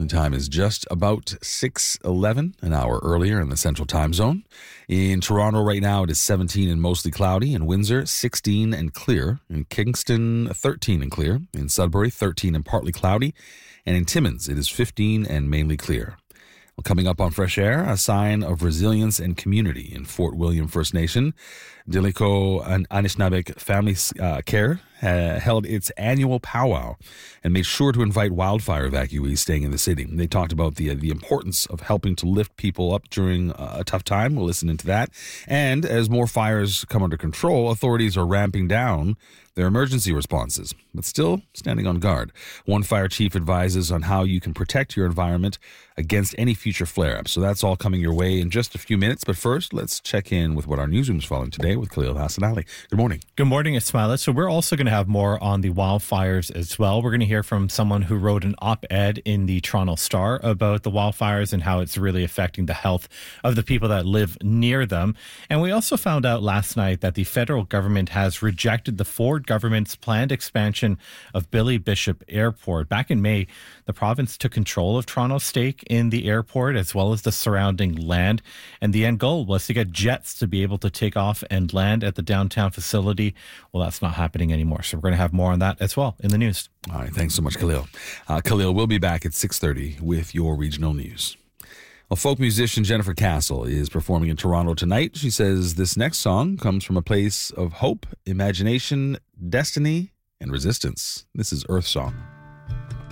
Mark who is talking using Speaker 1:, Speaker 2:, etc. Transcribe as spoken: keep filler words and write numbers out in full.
Speaker 1: time is just about six eleven, an hour earlier in the Central Time Zone. In Toronto right now, it is seventeen and mostly cloudy. In Windsor, sixteen and clear. In Kingston, thirteen and clear. In Sudbury, thirteen and partly cloudy. And in Timmins, it is fifteen and mainly clear. Well, coming up on Fresh Air, a sign of resilience and community in Fort William First Nation. Dilico and Anishinaabe Family uh, Care uh, held its annual powwow and made sure to invite wildfire evacuees staying in the city. They talked about the uh, the importance of helping to lift people up during uh, a tough time. We'll listen into that. And as more fires come under control, authorities are ramping down their emergency responses, but still standing on guard. One fire chief advises on how you can protect your environment against any future flare-ups. So that's all coming your way in just a few minutes. But first, let's check in with what our newsroom's following today with Khalil Hassan Ali. Good morning.
Speaker 2: Good morning, Ismaila. So we're also going to have more on the wildfires as well. We're going to hear from someone who wrote an op-ed in the Toronto Star about the wildfires and how it's really affecting the health of the people that live near them. And we also found out last night that the federal government has rejected the Ford government's planned expansion of Billy Bishop Airport. Back in May, the province took control of Toronto's stake in the airport as well as the surrounding land. And the end goal was to get jets to be able to take off and land at the downtown facility. Well, that's not happening anymore. So we're going to have more on that as well in the news.
Speaker 1: All right. Thanks so much, Khalil. Uh, Khalil will be back at six thirty with your regional news. Well, folk musician Jennifer Castle is performing in Toronto tonight. She says this next song comes from a place of hope, imagination, destiny, and resistance. This is Earth Song.